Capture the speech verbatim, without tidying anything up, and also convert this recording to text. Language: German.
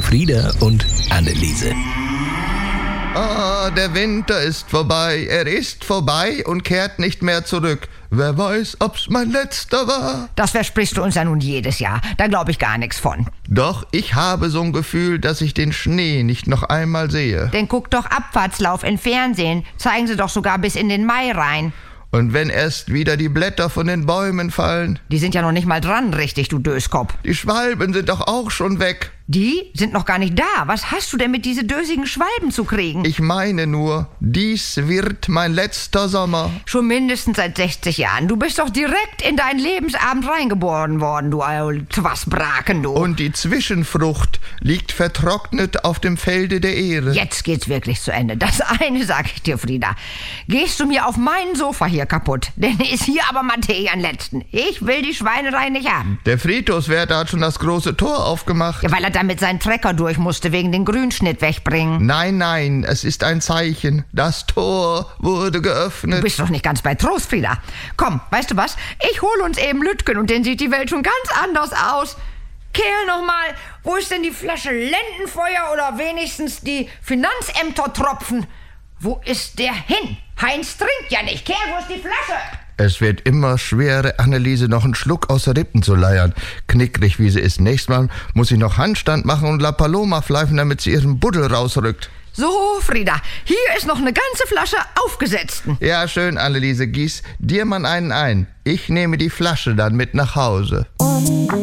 Elfriede und Anneliese. Ah, der Winter ist vorbei, er ist vorbei und kehrt nicht mehr zurück. Wer weiß, ob's mein letzter war. Das versprichst du uns ja nun jedes Jahr. Da glaube ich gar nichts von. Doch ich habe so ein Gefühl, dass ich den Schnee nicht noch einmal sehe. Denn guck doch Abfahrtslauf im Fernsehen. Zeigen sie doch sogar bis in den Mai rein. Und wenn erst wieder die Blätter von den Bäumen fallen. Die sind ja noch nicht mal dran, richtig, du Döskopf. Die Schwalben sind doch auch schon weg. Die sind noch gar nicht da. Was hast du denn mit diese dösigen Schwalben zu kriegen? Ich meine nur, dies wird mein letzter Sommer. Schon mindestens seit sechzig Jahren. Du bist doch direkt in deinen Lebensabend reingeboren worden, du Twasbraken, du. Und die Zwischenfrucht liegt vertrocknet auf dem Felde der Ehre. Jetzt geht's wirklich zu Ende. Das eine sag ich dir, Frieda. Gehst du mir auf meinen Sofa hier kaputt? Denn ist hier aber Materie an letzten. Ich will die Schweinerei nicht haben. Der Friedhofswärter hat schon das große Tor aufgemacht. Ja, weil er damit seinen Trecker durch musste, wegen den Grünschnitt wegbringen. Nein, nein, es ist ein Zeichen. Das Tor wurde geöffnet. Du bist doch nicht ganz bei Trost, Frieda. Komm, weißt du was? Ich hole uns eben Lütgen und dann sieht die Welt schon ganz anders aus. Kerl, nochmal, wo ist denn die Flasche Lendenfeuer oder wenigstens die Finanzämtertropfen? Wo ist der hin? Heinz trinkt ja nicht. Kerl, wo ist die Flasche? Es wird immer schwerer, Anneliese noch einen Schluck aus den Rippen zu leiern. Knickrig wie sie ist. Nächstes Mal muss ich noch Handstand machen und La Paloma pfeifen, damit sie ihren Buddel rausrückt. So, Frieda, hier ist noch eine ganze Flasche aufgesetzten. Ja, schön, Anneliese, gieß dir mal einen ein. Ich nehme die Flasche dann mit nach Hause.